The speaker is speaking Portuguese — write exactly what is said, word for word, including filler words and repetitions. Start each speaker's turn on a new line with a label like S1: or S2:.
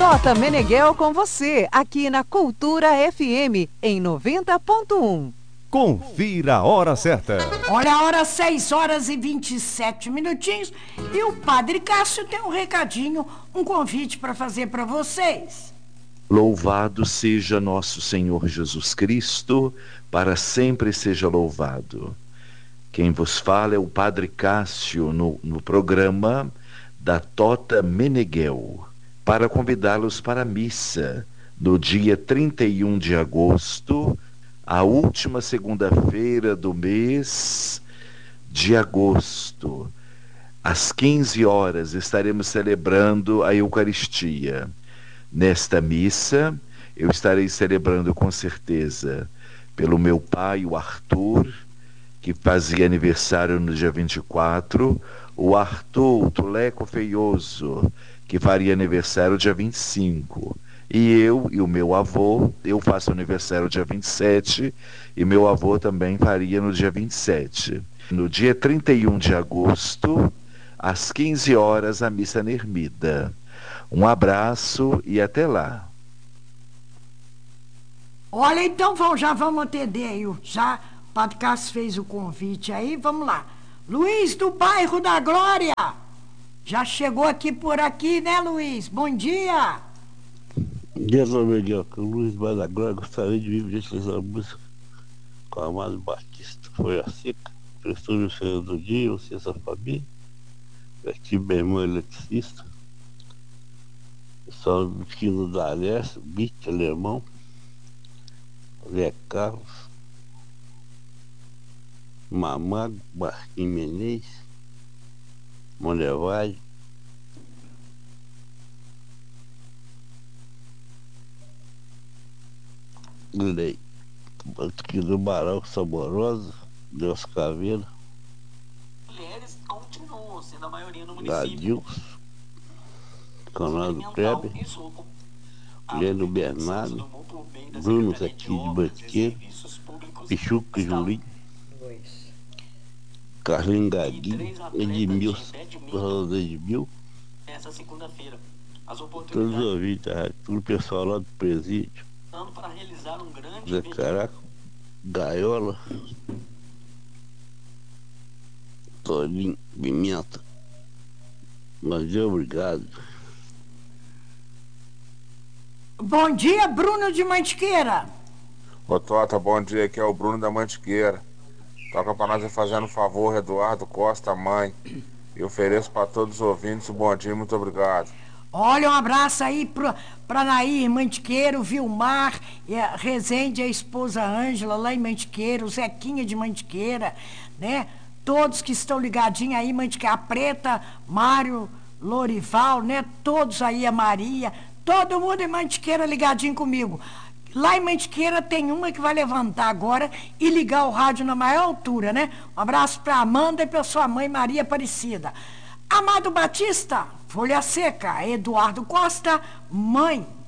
S1: Tota Meneghel com você, aqui na Cultura F M, em noventa ponto um.
S2: Confira a hora certa.
S3: Olha a hora, seis horas e vinte e sete minutinhos. E o Padre Cássio tem um recadinho, um convite para fazer para vocês.
S4: Louvado seja nosso Senhor Jesus Cristo, para sempre seja louvado. Quem vos fala é o Padre Cássio no, no programa da Tota Meneghel, para convidá-los para a missa no dia trinta e um de agosto, a última segunda-feira do mês de agosto. Às quinze horas estaremos celebrando a Eucaristia. Nesta missa, eu estarei celebrando com certeza pelo meu pai, o Arthur, que fazia aniversário no dia vinte e quatro, o Arthur, o Tuleco Feioso, que faria aniversário dia vinte e cinco, e eu e o meu avô, eu faço aniversário dia vinte e sete, e meu avô também faria no dia vinte e sete. No dia trinta e um de agosto, às quinze horas, a missa na Ermida. Um abraço e até lá.
S3: Olha, então vamos, já vamos atender aí. Já o Padre Cássio fez o convite aí, vamos lá. Luiz do bairro da Glória. Já chegou aqui por aqui, né, Luiz? Bom dia.
S5: Bom dia, Dona Miguel. O Luiz do bairro da Glória. Gostaria de vir utilizar a música com a Amado Batista. Foi a seca. Prestou o Senhor do dia, o César Fabi. Aqui, meu irmão eletricista. Pessoal do Quino da Alessa, Bite Alemão, Zé Carlos, Mamago, Marquinhos Menezes, Monevale, Lei, aqui do Barão Saborosa, Deus Caveira,
S6: mulheres continuam sendo a maioria no município.
S5: Gadilson, Conrado Kleber, Leno Bernardo, Bruno aqui de Banqueiro, Pichuca Julinho, Carlinhos Gaguinho, Edmilson, Rosa Edmil, todos os ouvintes, todo o pessoal lá do presídio, Zé Caraca, Gaiola, Torinho, Pimenta. Bom dia, obrigado.
S3: Bom dia, Bruno de Mantiqueira.
S7: Ô Tota, bom dia, aqui é o Bruno da Mantiqueira. Toca pra nós fazendo um favor, Eduardo Costa, mãe. E ofereço pra todos os ouvintes um bom dia, muito obrigado.
S3: Olha, um abraço aí pra, pra Nair Mantiqueira, o Vilmar, e a Rezende, a esposa Ângela, lá em Mantiqueira, o Zequinha de Mantiqueira, né? Todos que estão ligadinhos aí, Mantiqueira, a Preta, Mário, Lorival, né? Todos aí, a Maria, todo mundo em Mantiqueira ligadinho comigo. Lá em Mantiqueira tem uma que vai levantar agora e ligar o rádio na maior altura, né? Um abraço para Amanda e para sua mãe Maria Aparecida. Amado Batista, Folha Seca, Eduardo Costa, mãe.